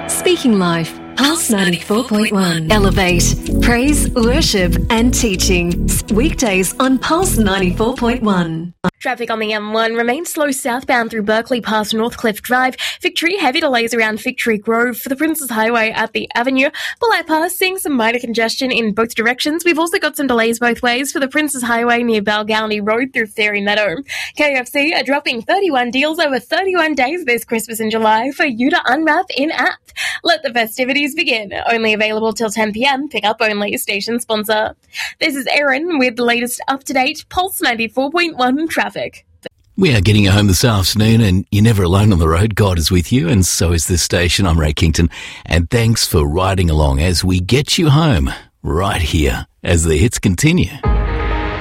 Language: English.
Speaking Life, Pulse 94.1. Elevate, praise, worship and teaching. Weekdays on Pulse 94.1. Traffic on the M1 remains slow southbound through Berkeley past Northcliffe Drive. Victory, heavy delays around Victory Grove for the Princes Highway at the Avenue. Bulli Pass seeing some minor congestion in both directions. We've also got some delays both ways for the Princes Highway near Balgownie Road through Fairy Meadow. KFC are dropping 31 deals over 31 days this Christmas and July for you to unwrap in-app. Let the festivities begin. Only available till 10 p.m. Pick up only. Station sponsor. This is Erin with the latest up-to-date Pulse 94.1 traffic. We are getting you home this afternoon, and you're never alone on the road. God is with you, and so is this station. I'm Ray Kington, and thanks for riding along as we get you home right here as the hits continue.